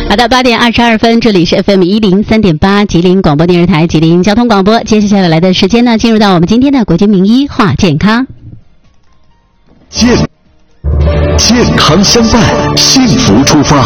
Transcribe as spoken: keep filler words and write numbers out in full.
好的，八点二十二分，这里是 F M 一零三点八吉林广播电视台吉林交通广播。接下来的时间呢，进入到我们今天的国军名医话健康。 健健康相伴，幸福出发。